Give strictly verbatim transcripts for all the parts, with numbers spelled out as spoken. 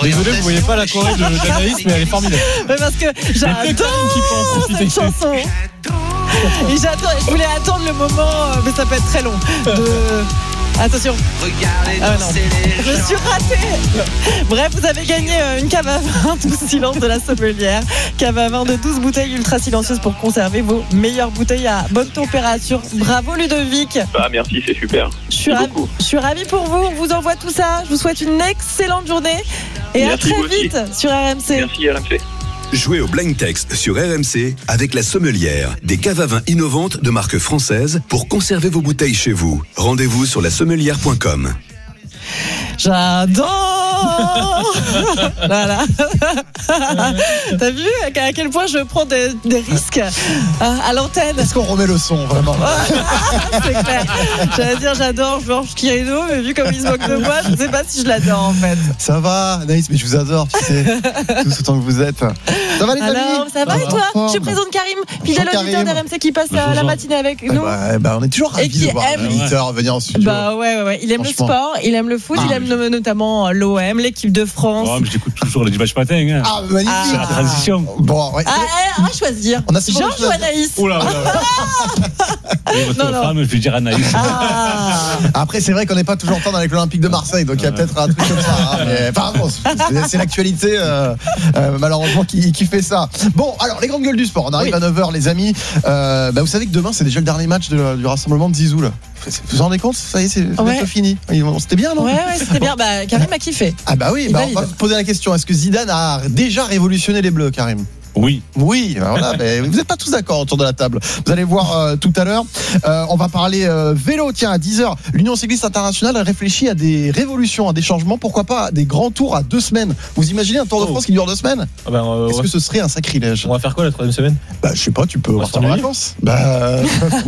Désolé, vous voyez pas la choré de d'Anaïs, mais elle est formidable. Mais parce que j'adore cette chanson. Et j'adore, je voulais attendre le moment, mais ça peut être très long. De... Attention. Ah non, je suis ratée. Bref, vous avez gagné une cave à vin douze silence de la Sommelière. Cave à vin de douze bouteilles ultra silencieuses pour conserver vos meilleures bouteilles à bonne température. Bravo Ludovic. Ah merci, c'est super. Je suis, ravi, je suis ravie pour vous. On vous envoie tout ça. Je vous souhaite une excellente journée. Et merci à très vite aussi. Sur R M C. Merci R M C. Jouez au blind text sur R M C avec la Sommelière, des caves à vin innovantes de marque française pour conserver vos bouteilles chez vous. Rendez-vous sur la sommelière point com. J'adore. Voilà. T'as vu à quel point je prends des, des risques à, à l'antenne. Est-ce qu'on remet le son vraiment? C'est clair. J'allais dire j'adore Georges Quirino, mais vu comme il se moque de moi, je ne sais pas si je l'adore en fait. Ça va, Anaïs, mais je vous adore, tu sais, tous autant que vous êtes. Ça va les amis? Alors, ça va et toi? Je présente Karim, fidèle auditeur d'R M C qui passe la matinée avec nous. Bah, bah, on est toujours ravis de voir un auditeur venir en studio. Bah ouais, ouais, ouais. Il aime le sport, il aime le foot, ah, il aime oui. notamment l'O M, l'équipe de France. Oh, mais j'écoute toujours les dimanches matins. Hein. Ah, magnifique. C'est la transition. Bon, ouais. Ah, on va choisir. On a Georges ou Anaïs? Oula, oula. Non, non. Femme, je vais dire Anaïs. Ah. Après, c'est vrai qu'on n'est pas toujours en temps avec l'Olympique de Marseille, donc il y a peut-être un truc comme ça. Hein, mais, enfin, bon, c'est, c'est l'actualité, euh, euh, malheureusement, qui, qui fait ça. Bon, alors, les grandes gueules du sport. On arrive oui. à neuf heures, les amis. Euh, bah, vous savez que demain, c'est déjà le dernier match de, du rassemblement de Zizou, là. Vous vous rendez compte? Ça y est, c'est ouais. fini. C'était bien, non? Ouais, ouais, c'était bien. Bah, Karim a kiffé. Ah, bah oui, bah, on va se poser la question. Est-ce que Zidane a déjà révolutionné les Bleus, Karim? Oui. Oui, ben voilà, mais vous n'êtes pas tous d'accord autour de la table. Vous allez voir euh, tout à l'heure. Euh, on va parler euh, vélo. Tiens, à dix heures, l'Union cycliste internationale réfléchit à des révolutions, à des changements. Pourquoi pas à des grands tours à deux semaines? Vous imaginez un Tour de France oh. qui dure deux semaines? ah ben, euh, Est-ce que ce serait un sacrilège? On va faire quoi la troisième semaine? Bah, je sais pas, tu peux partir en vacances. Bah, euh,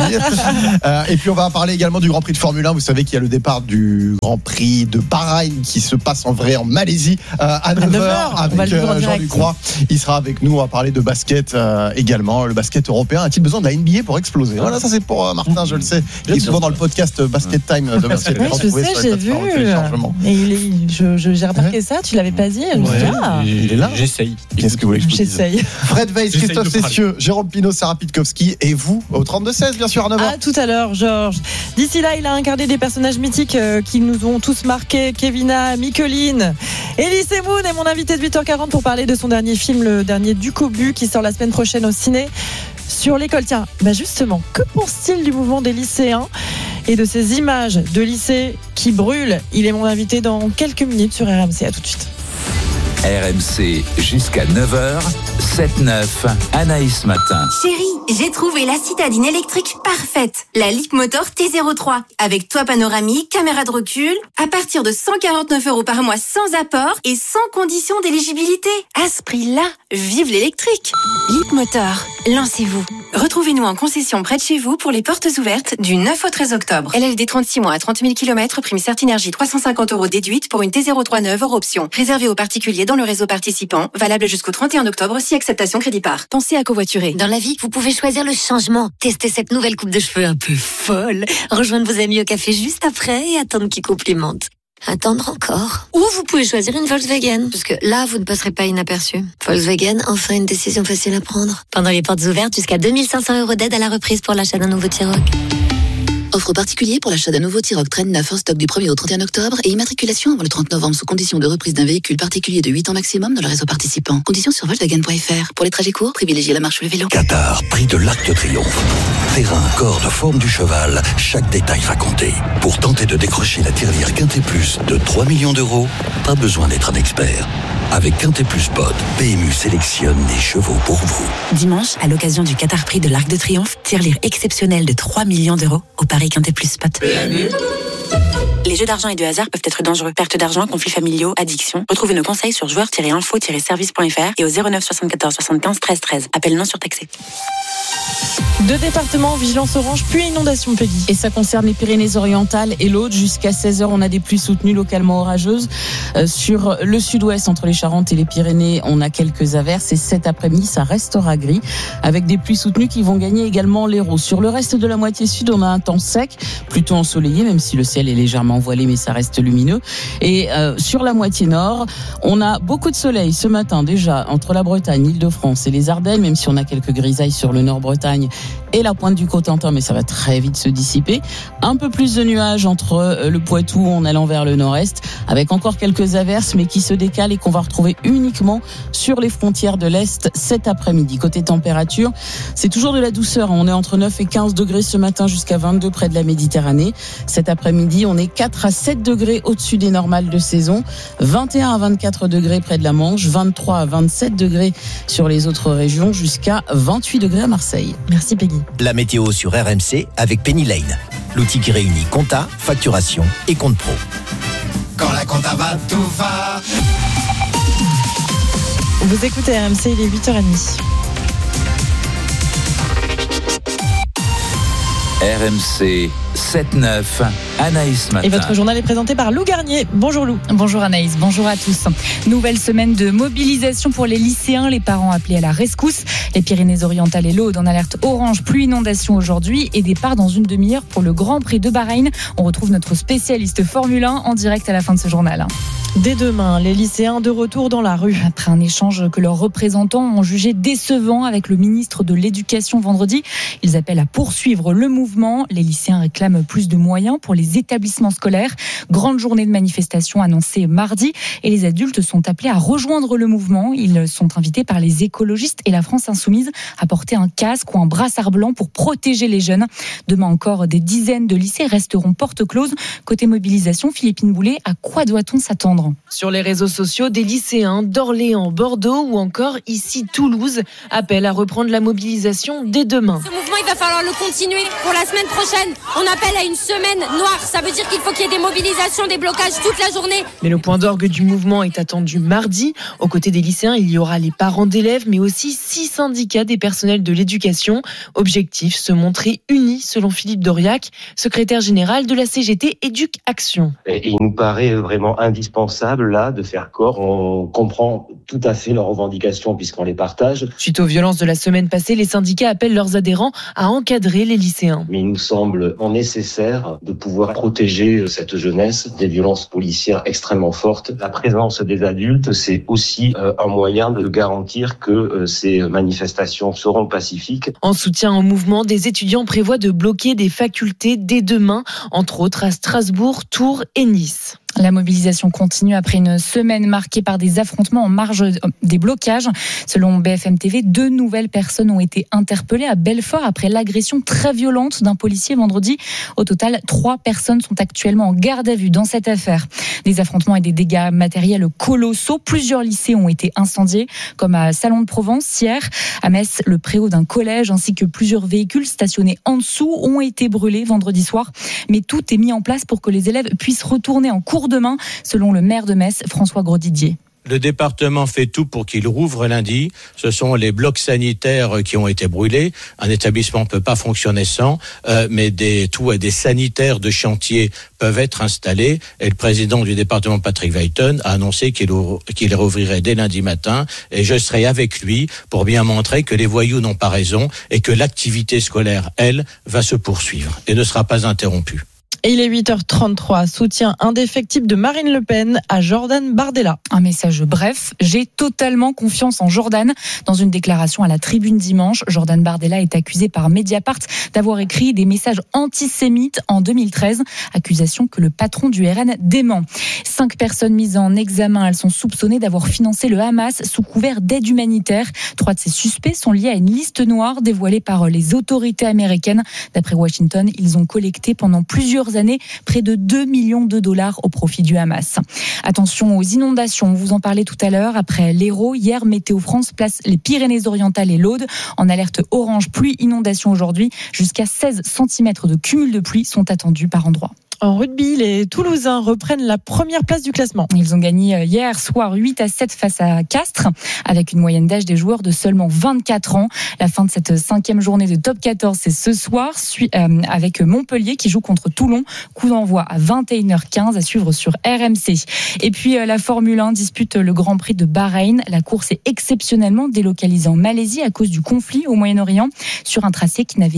euh, et puis on va parler également du Grand Prix de Formule un. Vous savez qu'il y a le départ du Grand Prix de Bahreïn qui se passe en vrai en Malaisie euh, à neuf heures avec euh, Jean Lucroix. Il sera avec nous. On va parler de basket euh, également. Le basket européen a-t-il besoin de la N B A pour exploser? Voilà, ça c'est pour euh, Martin, je le sais. Il est souvent dans le podcast Basket Time de Basket. Ouais, je sais, j'ai vu. Et il est, je, je, j'ai remarqué ouais. ça, tu l'avais pas dit. Ouais, ah. Il est là. J'essaye. Qu'est-ce que vous voulez que je vous dise? J'essaye. Fred Weiss, Christophe Cessieux, Jérôme Pinault, Sarah Pitkowski et vous au trente-deux seize, bien sûr, à neuf heures. À tout à l'heure, Georges. D'ici là, il a incarné des personnages mythiques euh, qui nous ont tous marqués. Kevina, Micheline, Elise Moon est mon invité de huit heures quarante pour parler de son dernier film, le dernier du Cobu, qui sort la semaine prochaine au ciné sur l'école. Tiens, bah justement, que pense-t-il du mouvement des lycéens et de ces images de lycée qui brûlent? Il est mon invité dans quelques minutes sur R M C. À tout de suite. R M C jusqu'à neuf heures, sept neuf, Anaïs Matin. Chérie, j'ai trouvé la citadine électrique parfaite. La Leapmotor T zéro trois. Avec toit panoramique, caméra de recul. À partir de cent quarante-neuf euros par mois sans apport et sans condition d'éligibilité. À ce prix-là, vive l'électrique. Leapmotor, lancez-vous. Retrouvez-nous en concession près de chez vous pour les portes ouvertes du neuf au treize octobre. L L D trente-six mois à trente mille kilomètres, prime Certinergie trois cent cinquante euros déduite pour une T zéro trois neuve hors option. Réservé aux particuliers dans le réseau participant, valable jusqu'au trente et un octobre si acceptation crédit par. Pensez à covoiturer. Dans la vie, vous pouvez choisir le changement. Testez cette nouvelle coupe de cheveux un peu folle. Rejoindre vos amis au café juste après et attendre qu'ils complimentent. Attendre encore. Ou vous pouvez choisir une Volkswagen, parce que là, vous ne passerez pas inaperçu. Volkswagen, enfin une décision facile à prendre. Pendant les portes ouvertes, jusqu'à deux mille cinq cents euros d'aide à la reprise pour l'achat d'un nouveau T-Roc. Offre particulier pour l'achat d'un nouveau T-Roc Train neuf en stock du premier au trente et un octobre et immatriculation avant le trente novembre sous condition de reprise d'un véhicule particulier de huit ans maximum dans le réseau participant. Conditions sur Volkswagen point F R. Pour les trajets courts, privilégiez la marche ou le vélo. Qatar, prix de l'Arc de Triomphe. Terrain, corde, forme du cheval, chaque détail va compter. Pour tenter de décrocher la tirelire Quintet Plus de trois millions d'euros, pas besoin d'être un expert. Avec Quintet Plus Pod, P M U sélectionne les chevaux pour vous. Dimanche, à l'occasion du Qatar Prix de l'Arc de Triomphe, tirelire exceptionnelle de trois millions d'euros au Paris Quintet Plus Spot. P M U. Les jeux d'argent et de hasard peuvent être dangereux. Perte d'argent, conflits familiaux, addiction. Retrouvez nos conseils sur joueurs tiret info tiret service point F R et au zéro neuf soixante-quatorze soixante-quinze treize treize. Appel non surtaxé. Deux départements, vigilance orange, puis inondation, Peggy. Et ça concerne les Pyrénées-Orientales et l'Aude. Jusqu'à seize heures, on a des pluies soutenues localement orageuses. Euh, sur le sud-ouest, entre les Charentes et les Pyrénées, on a quelques averses. Et cet après-midi, ça restera gris, avec des pluies soutenues qui vont gagner également l'Hérault. Sur le reste de la moitié sud, on a un temps sec, plutôt ensoleillé, même si le ciel est légèrement voilé, mais ça reste lumineux. Et euh, sur la moitié nord, on a beaucoup de soleil ce matin déjà entre la Bretagne, l'Île-de-France et les Ardennes, même si on a quelques grisailles sur le Nord-Bretagne et la pointe du Cotentin, mais ça va très vite se dissiper. Un peu plus de nuages entre le Poitou en allant vers le nord-est, avec encore quelques averses, mais qui se décalent et qu'on va retrouver uniquement sur les frontières de l'Est cet après-midi. Côté température, c'est toujours de la douceur. On est entre neuf et quinze degrés ce matin jusqu'à vingt-deux près de la Méditerranée. Cet après-midi, on est quatre à sept degrés au-dessus des normales de saison, vingt et un à vingt-quatre degrés près de la Manche, vingt-trois à vingt-sept degrés sur les autres régions, jusqu'à vingt-huit degrés à Marseille. Merci Peggy. La météo sur R M C avec Penny Lane, l'outil qui réunit compta, facturation et compte pro. Quand la compta va, tout va. Vous écoutez R M C, il est huit heures trente. R M C sept neuf, Anaïs Matin. Et votre journal est présenté par Lou Garnier. Bonjour Lou. Bonjour Anaïs, bonjour à tous. Nouvelle semaine de mobilisation pour les lycéens, les parents appelés à la rescousse. Les Pyrénées-Orientales et l'Aude en alerte orange, pluie inondation aujourd'hui et départ dans une demi-heure pour le Grand Prix de Bahreïn. On retrouve notre spécialiste Formule un en direct à la fin de ce journal. Dès demain, les lycéens de retour dans la rue. Après un échange que leurs représentants ont jugé décevant avec le ministre de l'Éducation vendredi, ils appellent à poursuivre le mouvement. Les lycéens réclament plus de moyens pour les établissements scolaires. Grande journée de manifestation annoncée mardi et les adultes sont appelés à rejoindre le mouvement. Ils sont invités par les écologistes et la France Insoumise à porter un casque ou un brassard blanc pour protéger les jeunes. Demain encore, des dizaines de lycées resteront porte close. Côté mobilisation, Philippine Boulet, à quoi doit-on s'attendre ? Sur les réseaux sociaux, des lycéens d'Orléans, Bordeaux ou encore ici Toulouse appellent à reprendre la mobilisation dès demain. Ce mouvement, il va falloir le continuer pour la semaine prochaine. On appelle à une semaine noire. Ça veut dire qu'il faut qu'il y ait des mobilisations, des blocages toute la journée. Mais le point d'orgue du mouvement est attendu mardi. Aux côtés des lycéens, il y aura les parents d'élèves, mais aussi six syndicats des personnels de l'éducation. Objectif, se montrer unis, selon Philippe Doriac, secrétaire général de la C G T Éduc Action. Et il nous paraît vraiment indispensable là de faire corps. On comprend tout à fait leurs revendications puisqu'on les partage. Suite aux violences de la semaine passée, les syndicats appellent leurs adhérents à encadrer les lycéens. Mais il nous semble nécessaire de pouvoir protéger cette jeunesse des violences policières extrêmement fortes. La présence des adultes, c'est aussi un moyen de garantir que ces manifestations seront pacifiques. En soutien au mouvement, des étudiants prévoient de bloquer des facultés dès demain, entre autres à Strasbourg, Tours et Nice. La mobilisation continue après une semaine marquée par des affrontements en marge des blocages. Selon B F M T V, deux nouvelles personnes ont été interpellées à Belfort après l'agression très violente d'un policier vendredi. Au total, trois personnes sont actuellement en garde à vue dans cette affaire. Des affrontements et des dégâts matériels colossaux. Plusieurs lycées ont été incendiés, comme à Salon de Provence hier. À Metz, le préau d'un collège ainsi que plusieurs véhicules stationnés en dessous ont été brûlés vendredi soir. Mais tout est mis en place pour que les élèves puissent retourner en cours demain, selon le maire de Metz, François Grosdidier. Le département fait tout pour qu'il rouvre lundi. Ce sont les blocs sanitaires qui ont été brûlés. Un établissement ne peut pas fonctionner sans, euh, mais des tout et des sanitaires de chantier peuvent être installés. Et le président du département, Patrick Weyton, a annoncé qu'il, ouvre, qu'il rouvrirait dès lundi matin. Et je serai avec lui pour bien montrer que les voyous n'ont pas raison et que l'activité scolaire, elle, va se poursuivre et ne sera pas interrompue. Et il est huit heures trente-trois. Soutien indéfectible de Marine Le Pen à Jordan Bardella. Un message bref. J'ai totalement confiance en Jordan. Dans une déclaration à la Tribune dimanche, Jordan Bardella est accusé par Mediapart d'avoir écrit des messages antisémites en deux mille treize. Accusation que le patron du R N dément. Cinq personnes mises en examen. Elles sont soupçonnées d'avoir financé le Hamas sous couvert d'aide humanitaire. Trois de ces suspects sont liés à une liste noire dévoilée par les autorités américaines. D'après Washington, ils ont collecté pendant plusieurs années près de deux millions de dollars au profit du Hamas. Attention aux inondations, on vous en parlait tout à l'heure. Après l'Hérault, hier, Météo France place les Pyrénées-Orientales et l'Aude en alerte orange pluie inondation aujourd'hui. Jusqu'à seize centimètres de cumul de pluie sont attendus par endroit. En rugby, les Toulousains reprennent la première place du classement. Ils ont gagné hier soir huit à sept face à Castres, avec une moyenne d'âge des joueurs de seulement vingt-quatre ans. La fin de cette cinquième journée de top quatorze, c'est ce soir, avec Montpellier qui joue contre Toulon. Coup d'envoi à vingt et une heures quinze à suivre sur R M C. Et puis la Formule un dispute le Grand Prix de Bahreïn. La course est exceptionnellement délocalisée en Malaisie à cause du conflit au Moyen-Orient, sur un tracé qui n'avait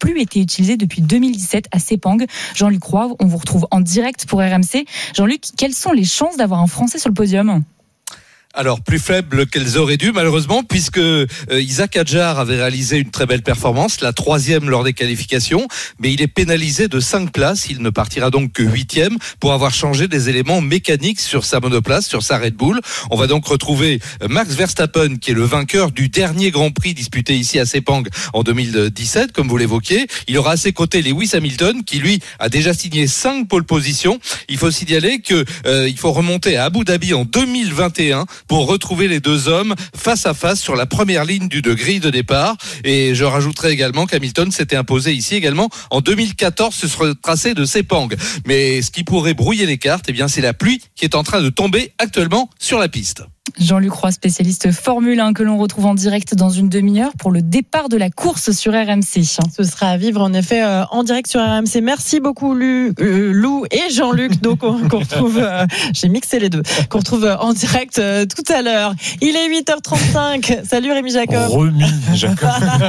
plus été utilisé depuis deux mille dix-sept à Sepang. Jean-Luc Roy, on vous retrouve en direct pour R M C. Jean-Luc, quelles sont les chances d'avoir un Français sur le podium ? Alors, plus faible qu'elles auraient dû, malheureusement, puisque euh, Isaac Hadjar avait réalisé une très belle performance, la troisième lors des qualifications, mais il est pénalisé de cinq places. Il ne partira donc que huitième pour avoir changé des éléments mécaniques sur sa monoplace, sur sa Red Bull. On va donc retrouver Max Verstappen, qui est le vainqueur du dernier Grand Prix disputé ici à Sepang en deux mille dix-sept, comme vous l'évoquiez. Il aura à ses côtés Lewis Hamilton, qui lui a déjà signé cinq pole positions. Il faut signaler que euh, il faut remonter à Abu Dhabi en deux mille vingt et un pour retrouver les deux hommes face à face sur la première ligne du de grille de départ. Et je rajouterai également qu'Hamilton s'était imposé ici également en deux mille quatorze sur le tracé de Sepang. Mais ce qui pourrait brouiller les cartes, eh bien, c'est la pluie qui est en train de tomber actuellement sur la piste. Jean-Luc Roy, spécialiste Formule un, que l'on retrouve en direct dans une demi-heure pour le départ de la course sur R M C. Ce sera à vivre en effet euh, en direct sur R M C. Merci beaucoup Lu, euh, Lou et Jean-Luc, donc on, qu'on retrouve, euh, j'ai mixé les deux, qu'on retrouve euh, en direct euh, tout à l'heure. Il est huit heures trente-cinq. Salut Rémi Jacob. Remis Jacob.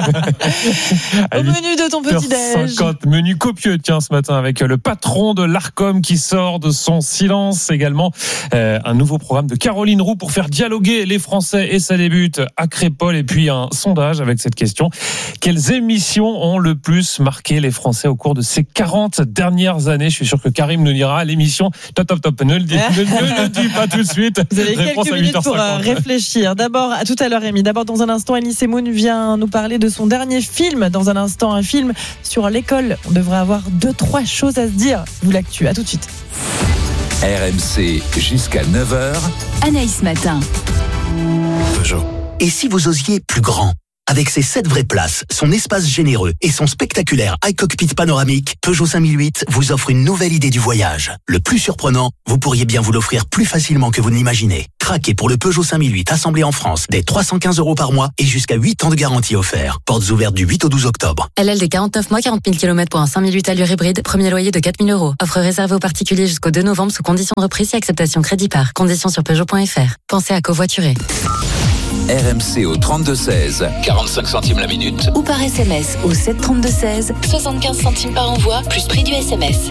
Au menu de ton petit-déj. cinquante, menu copieux, tiens, ce matin, avec le patron de l'Arcom qui sort de son silence. Également, euh, un nouveau programme de Caroline Roux pour faire dialoguer les Français, et ça débute à Crépol. Et puis un sondage avec cette question: quelles émissions ont le plus marqué les Français au cours de ces quarante dernières années? Je suis sûr que Karim nous dira l'émission top top top. Ne le dis, ne, ne le dis pas tout de suite. Vous avez Réponse quelques minutes pour euh, réfléchir. D'abord, à tout à l'heure Rémi. D'abord, dans un instant, Elie Semoun vient nous parler de son dernier film. Dans un instant, un film sur l'école. On devrait avoir deux, trois choses à se dire. Vous l'actu. À tout de suite. R M C jusqu'à neuf heures. Anaïs Matin. Peugeot. Et si vous osiez plus grand? Avec ses sept vraies places, son espace généreux et son spectaculaire iCockpit panoramique, Peugeot cinq mille huit vous offre une nouvelle idée du voyage. Le plus surprenant, vous pourriez bien vous l'offrir plus facilement que vous ne l'imaginez. Craquez pour le Peugeot cinq mille huit assemblé en France dès trois cent quinze euros par mois et jusqu'à huit ans de garantie offert. Portes ouvertes du huit au douze octobre. L L D quarante-neuf mois, quarante mille kilomètres pour un cinq mille huit allure hybride, premier loyer de quatre mille euros. Offre réservée aux particuliers jusqu'au deux novembre sous conditions de reprise et acceptation crédit par. Conditions sur Peugeot point F R. Pensez à covoiturer. R M C au trente-deux seize, quarante-cinq centimes la minute. Ou par S M S au sept trente-deux seize, soixante-quinze centimes par envoi, plus prix du S M S.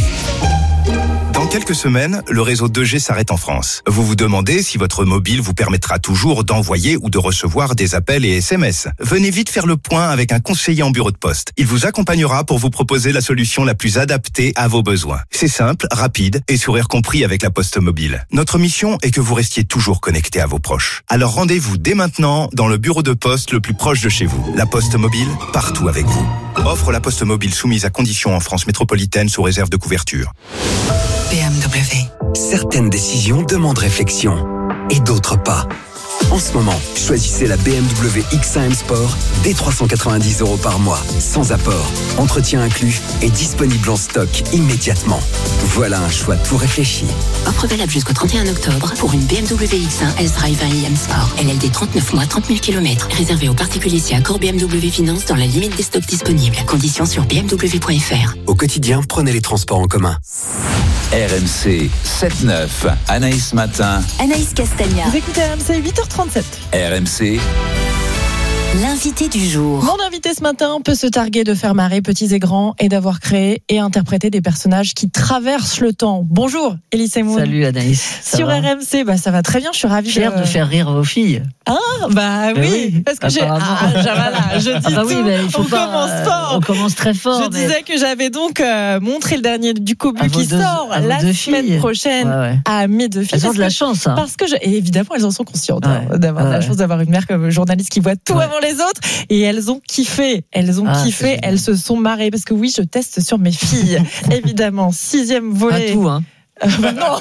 Dans quelques semaines, le réseau deux G s'arrête en France. Vous vous demandez si votre mobile vous permettra toujours d'envoyer ou de recevoir des appels et S M S. Venez vite faire le point avec un conseiller en bureau de poste. Il vous accompagnera pour vous proposer la solution la plus adaptée à vos besoins. C'est simple, rapide et sourire compris avec la Poste Mobile. Notre mission est que vous restiez toujours connecté à vos proches. Alors rendez-vous dès maintenant dans le bureau de poste le plus proche de chez vous. La Poste Mobile, partout avec vous. Offre La Poste Mobile soumise à conditions en France métropolitaine sous réserve de couverture. B M W. Certaines décisions demandent réflexion et d'autres pas. En ce moment, choisissez la B M W X un M Sport dès trois cent quatre-vingt-dix euros par mois, sans apport, entretien inclus et disponible en stock immédiatement. Voilà un choix tout réfléchi. Offre valable jusqu'au trente et un octobre pour une B M W X un S-Drive un i M Sport. L L D trente-neuf mois, trente mille kilomètres. Réservé aux particuliers si accord B M W Finance dans la limite des stocks disponibles. Conditions sur B M W point F R. Au quotidien, prenez les transports en commun. R M C sept neuf, Anaïs Matin. Anaïs Castagna. Vous écoutez R M C, huit heures trente-sept. R M C. L'invité du jour. Mon invité ce matin peut se targuer de faire marrer petits et grands et d'avoir créé et interprété des personnages qui traversent le temps. Bonjour, Elie Semoun. Salut Anaïs. Sur R M C, bah, ça va très bien, je suis ravie. Fier de... de faire rire vos filles. Ah, bah oui, oui, parce que j'ai. Ah, voilà, je dis ah bah tout. Oui, mais il faut on pas, commence fort. On commence très fort. Je mais... disais que j'avais donc euh, montré le dernier du Cobu qui deux, sort la semaine filles. prochaine ouais, ouais. à mes deux filles. Elles ont de la que, chance. Hein. Parce que, je, et évidemment, elles en sont conscientes ouais. hein, d'avoir ouais. la chance d'avoir une mère comme journaliste qui voit tout ouais. avant les autres. Et elles ont kiffé. Elles ont ah, kiffé. Elles se sont marrées. Parce que oui, je teste sur mes filles. Évidemment, sixième volet. Pas tout, hein. Euh, non,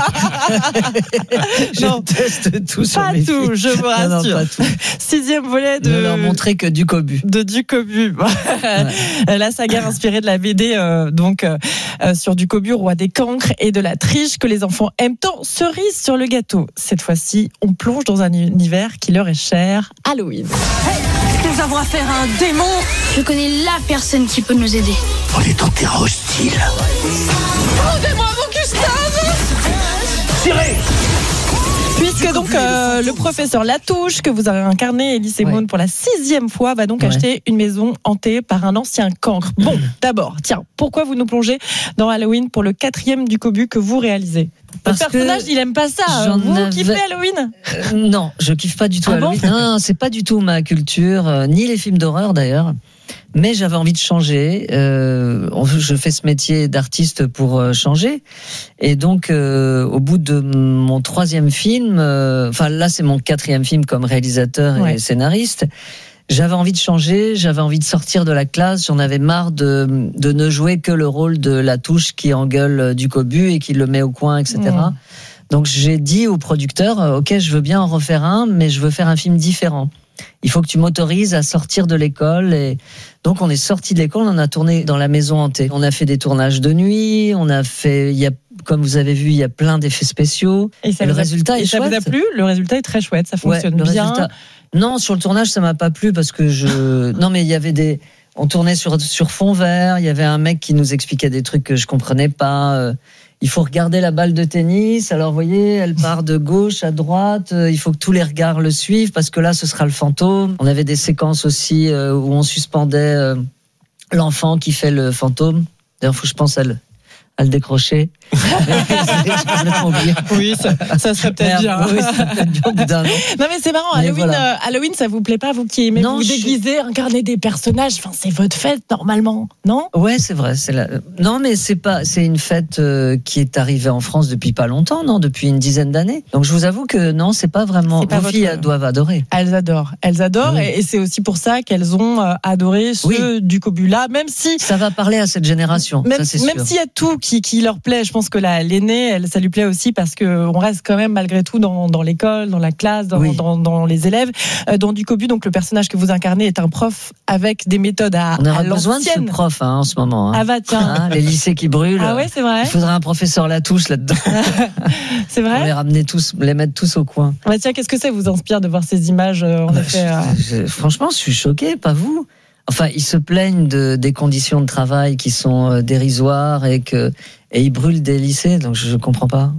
je non. teste tout sur pas mes tout, filles. je vous rassure. Non, non, pas tout. Sixième volet de. Ne leur montrer que du Cobu. De du Cobu. Ouais. La saga inspirée de la B D, euh, donc euh, sur du Cobu, roi des cancres et de la triche que les enfants aiment tant. Cerise sur le gâteau. Cette fois-ci, on plonge dans un univers qui leur est cher. Halloween. Hey, nous avons affaire à un démon. Je connais la personne qui peut nous aider. On est en terrain hostile. Rendez-moi mon Gustave. Tirez. Puisque donc euh, le professeur Latouche, que vous avez incarné, Elie Semoun, ouais. pour la sixième fois, va donc ouais. acheter une maison hantée par un ancien cancre. Bon, d'abord, tiens, pourquoi vous nous plongez dans Halloween pour le quatrième du Cobu que vous réalisez? Le personnage, il aime pas ça. Vous avais... kiffez Halloween? euh, Non, je kiffe pas du tout ah Halloween. Bon non, non, c'est pas du tout ma culture, euh, ni les films d'horreur d'ailleurs. Mais j'avais envie de changer. Euh, je fais ce métier d'artiste pour euh, changer. Et donc, euh, au bout de mon troisième film, euh, enfin là, c'est mon quatrième film comme réalisateur et ouais. scénariste. J'avais envie de changer, j'avais envie de sortir de la classe, j'en avais marre de, de ne jouer que le rôle de Latouche qui engueule du cobu et qui le met au coin, et cetera. Mmh. Donc j'ai dit au producteur, ok, je veux bien en refaire un, mais je veux faire un film différent. Il faut que tu m'autorises à sortir de l'école. Et donc on est sorti de l'école, on a tourné dans la maison hantée. On a fait des tournages de nuit, on a fait, il y a, comme vous avez vu, il y a plein d'effets spéciaux. Et, ça et le résultat a, est et chouette. Ça vous a plu? Le résultat est très chouette, ça fonctionne ouais, bien. Résultat... Non, sur le tournage, ça m'a pas plu parce que je. Non, mais il y avait des. On tournait sur sur fond vert. Il y avait un mec qui nous expliquait des trucs que je comprenais pas. Il faut regarder la balle de tennis. Alors, vous voyez, elle part de gauche à droite. Il faut que tous les regards le suivent parce que là, ce sera le fantôme. On avait des séquences aussi où on suspendait l'enfant qui fait le fantôme. D'ailleurs, faut que je pense à le. à le décrocher. Oui, ça, ça serait peut-être bien. Oui, ça serait peut-être bien au bout d'un an. Non, mais c'est marrant. Mais Halloween, voilà. euh, Halloween, ça vous plaît pas, vous qui aimez non, vous déguiser, je... incarner des personnages. Enfin, c'est votre fête normalement, non? Ouais, c'est vrai. C'est la... Non, mais c'est pas. C'est une fête euh, qui est arrivée en France depuis pas longtemps, non? Depuis une dizaine d'années. Donc, je vous avoue que non, c'est pas vraiment. Vos filles votre... doivent adorer. Elles adorent. Elles adorent, oui. et, et c'est aussi pour ça qu'elles ont euh, adoré ceux oui. du Cobula, même si ça va parler à cette génération. Même, ça, c'est même sûr. s'il y a tout qui, qui leur plaît, je pense que la, l'aînée, elle, ça lui plaît aussi parce qu'on reste quand même malgré tout dans, dans l'école, dans la classe, dans, oui. dans, dans les élèves. Euh, dans Du Cobu, donc le personnage que vous incarnez est un prof avec des méthodes à, on aura à l'ancienne. besoin de ce prof hein, en ce moment. Hein. Ah bah tiens. Hein, les lycées qui brûlent. Ah ouais, c'est vrai. Il faudrait un professeur Latouche là-dedans. C'est vrai. On les ramener tous, les mettre tous au coin. Bah tiens, qu'est-ce que ça vous inspire de voir ces images euh, en bah, effet euh... je, je, Franchement, je suis choqué, pas vous. Enfin, ils se plaignent de, des conditions de travail qui sont dérisoires et que et ils brûlent des lycées, donc je, je comprends pas.